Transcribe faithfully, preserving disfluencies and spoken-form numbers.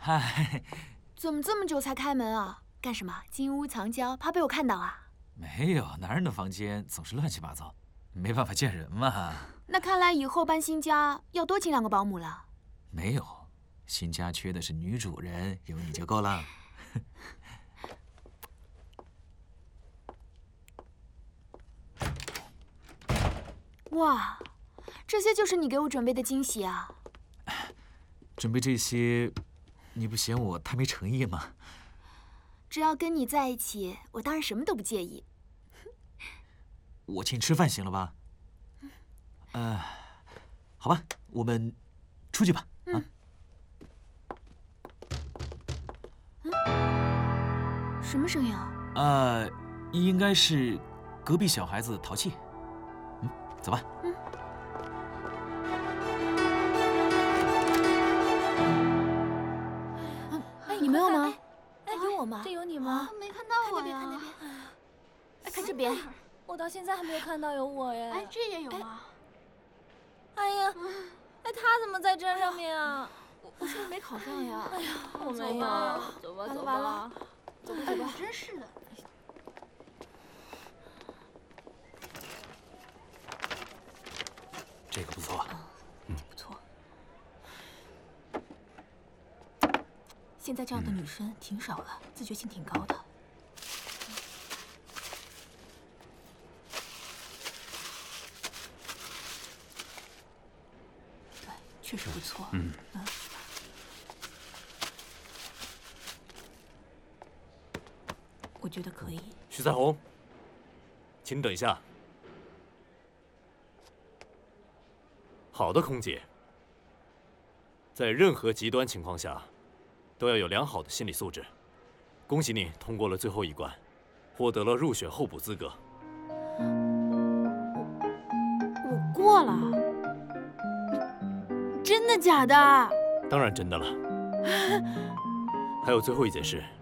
嗨， 怎么这么久才开门啊？干什么？金屋藏娇，怕被我看到啊？ 没有，男人的房间总是乱七八糟，没办法见人嘛。 那看来以后搬新家要多请两个保姆了。 没有，新家缺的是女主人，有你就够了。 哇，这些就是你给我准备的惊喜啊！ 准备这些，你不嫌我太没诚意吗？ 只要跟你在一起，我当然什么都不介意。 我请吃饭行了吧？呃，好吧，我们出去吧。啊。 嗯。什么声音啊？ 呃，应该是隔壁小孩子淘气。嗯，走吧。嗯。 哎，你没有吗？哎，有我吗？ 这有你吗？ 没看到我呀。看那边，看那边。哎，看这边。 我到现在还没有看到有我耶。 哎，这也有吗？ 哎呀，哎，他怎么在这上面啊？ 我是不是没考上呀？ 哎呀，我没有。走吧，走吧， 走吧， 走吧。真是的。 这个不错。 嗯，不错。现在这样的女生挺少了，自觉性挺高的。对，确实不错。嗯嗯。我觉得可以。 许彩虹，请等一下。好的空姐，在任何极端情况下，都要有良好的心理素质。恭喜你通过了最后一关，获得了入选候补资格。 我过了？真的假的？ 当然真的了。还有最后一件事。